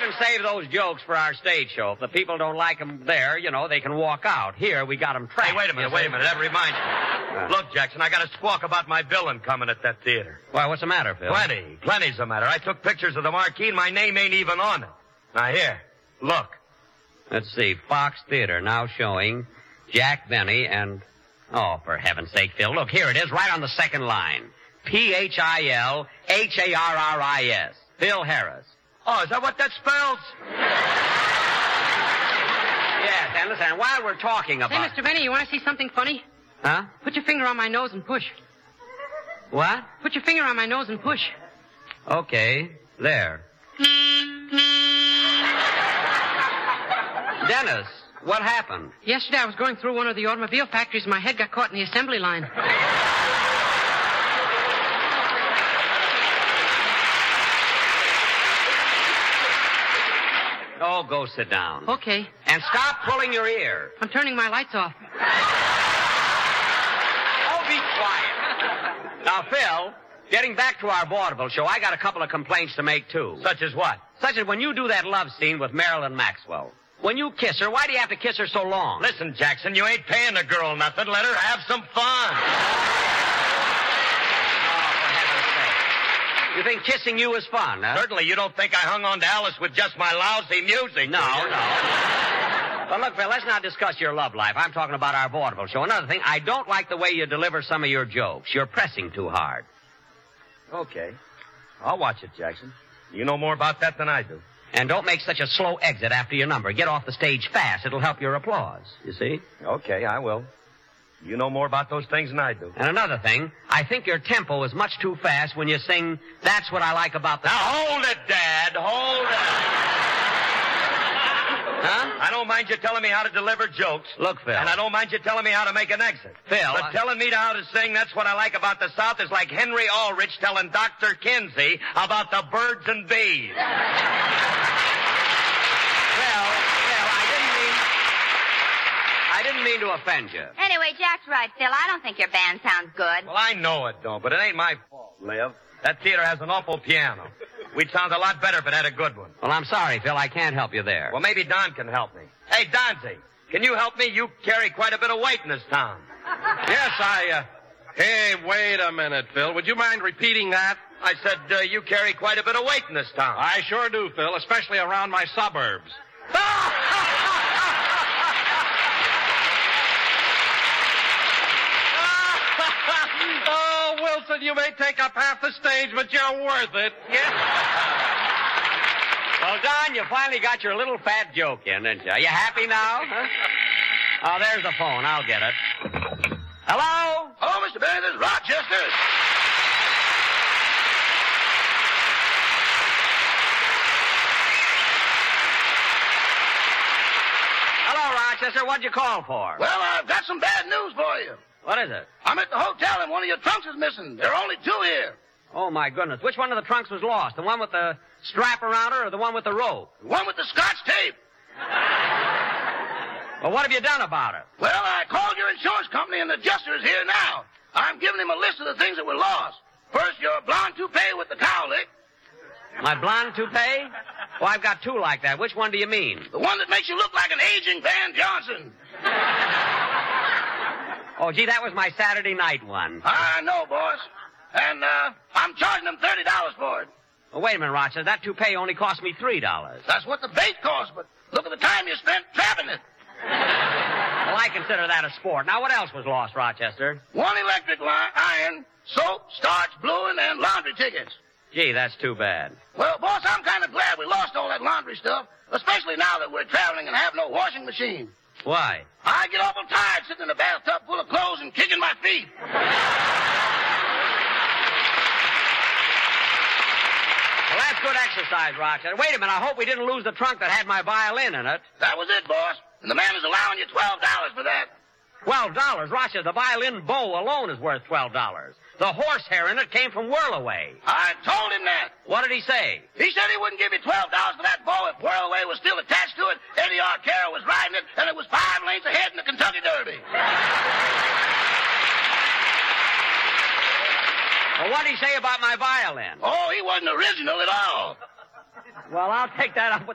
even save those jokes for our stage show. If the people don't like them there, they can walk out. Here, we got them trapped. Hey, wait a minute. That reminds me. Look, Jackson, I got a squawk about my billing coming at that theater. Why, what's the matter, Phil? Plenty's the matter. I took pictures of the marquee, and my name ain't even on it. Now, here, look. Let's see. Fox Theater now showing Jack Benny and... Oh, for heaven's sake, Phil. Look, here it is, right on the second line. Philharris. Phil Harris. Oh, is that what that spells? Yes, and listen, while we're talking about... Say, Mr. Benny, you want to see something funny? Huh? Put your finger on my nose and push. What? Put your finger on my nose and push. Okay, there. Dennis, what happened? Yesterday I was going through one of the automobile factories and my head got caught in the assembly line. Oh, go sit down. Okay. And stop pulling your ear. I'm turning my lights off. Oh, be quiet. Now, Phil, getting back to our vaudeville show, I got a couple of complaints to make, too. Such as what? Such as when you do that love scene with Marilyn Maxwell. When you kiss her, why do you have to kiss her so long? Listen, Jackson, you ain't paying the girl nothing. Let her have some fun. Oh, for heaven's sake. You think kissing you is fun, huh? Certainly, you don't think I hung on to Alice with just my lousy music. No. But look, Phil, let's not discuss your love life. I'm talking about our vaudeville show. Another thing, I don't like the way you deliver some of your jokes. You're pressing too hard. Okay. I'll watch it, Jackson. You know more about that than I do. And don't make such a slow exit after your number. Get off the stage fast. It'll help your applause, you see? Okay, I will. You know more about those things than I do. And another thing, I think your tempo is much too fast when you sing, That's What I Like About the... Now, hold it, Dad. Hold it. Huh? I don't mind you telling me how to deliver jokes. Look, Phil. And I don't mind you telling me how to make an exit. Phil. But telling me how to sing That's What I Like About the South is like Henry Ulrich telling Dr. Kinsey about the birds and bees. I didn't mean to offend you. Anyway, Jack's right, Phil. I don't think your band sounds good. Well, I know it don't, but it ain't my fault, Liv. That theater has an awful piano. We'd sound a lot better if it had a good one. Well, I'm sorry, Phil. I can't help you there. Well, maybe Don can help me. Hey, Donzie, can you help me? You carry quite a bit of weight in this town. Yes, Hey, wait a minute, Phil. Would you mind repeating that? I said you carry quite a bit of weight in this town. I sure do, Phil, especially around my suburbs. Oh, Wilson, you may take up half the stage, but you're worth it. Yeah. Well, Don, you finally got your little fat joke in, didn't you? Are you happy now? Huh? Oh, there's the phone. I'll get it. Hello? Hello, Mr. Benny. This is Rochester. Hello, Rochester. What'd you call for? Well, I've got some bad news for you. What is it? I'm at the hotel and one of your trunks is missing. There are only two here. Oh, my goodness. Which one of the trunks was lost? The one with the strap around it or the one with the rope? The one with the scotch tape. Well, what have you done about it? Well, I called your insurance company and the adjuster is here now. I'm giving him a list of the things that were lost. First, your blonde toupee with the cowlick. My blonde toupee? Oh, I've got two like that. Which one do you mean? The one that makes you look like an aging Van Johnson. Oh, gee, that was my Saturday night one. I know, boss. And, I'm charging them $30 for it. Well, wait a minute, Rochester. That toupee only cost me $3. That's what the bait cost, but look at the time you spent trapping it. Well, I consider that a sport. Now, what else was lost, Rochester? One electric iron, soap, starch, bluing, and laundry tickets. Gee, that's too bad. Well, boss, I'm kind of glad we lost all that laundry stuff, especially now that we're traveling and have no washing machine. Why? I get awful tired sitting in a bathtub full of clothes and kicking my feet. Well, that's good exercise, Rochester. Wait a minute. I hope we didn't lose the trunk that had my violin in it. That was it, boss. And the man is allowing you $12 for that. $12? Rochester, the violin bow alone is worth $12. The horsehair in it came from Whirlaway. I told him that. What did he say? He said he wouldn't give you $12 for that bow if Whirlaway was still attached to it, Eddie Arcaro was riding it, and it was 5 lengths ahead in the Kentucky Derby. Well, what did he say about my violin? Oh, he wasn't original at all. Well, I'll take that up with